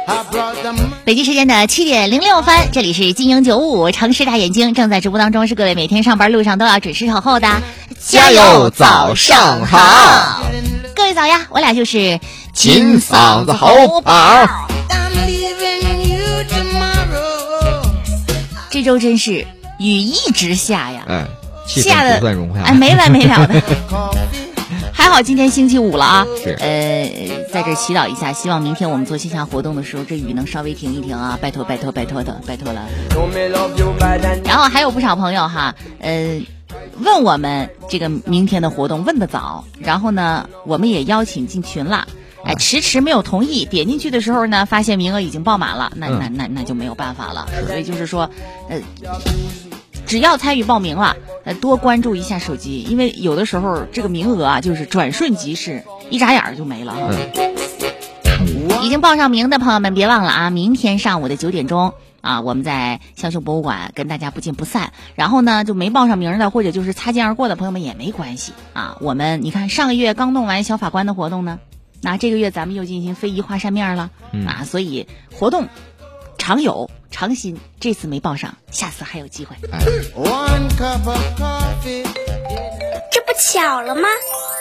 北京时间的7:06，这里是金鹰95城市大眼睛正在直播当中，是各位每天上班路上都要准时守候的， 加油，早上好！ 各位早呀，我俩就是金嗓子喉宝。 这周真是雨一直下呀， 下的不算融化， 没完没了的。还好今天星期五了啊，在这祈祷一下，希望明天我们做线下活动的时候，这雨能稍微停一停啊，拜托拜托拜托的，拜托了。然后还有不少朋友哈，问我们这个明天的活动问得早，然后呢，我们也邀请进群了。迟没有同意，点进去的时候呢，发现名额已经爆满了，那就没有办法了。所以就是说，只要参与报名了，多关注一下手机，因为有的时候这个名额啊，就是转瞬即逝，一眨眼就没了。已经报上名的朋友们，别忘了啊，明天上午的9点钟啊，我们在香秀博物馆跟大家不见不散。然后呢，就没报上名的，或者就是擦肩而过的朋友们也没关系啊。我们你看上个月刚弄完小法官的活动呢。那这个月咱们又进行非遗画扇面了，所以活动常有常新，这次没报上，下次还有机会。 这不巧了吗？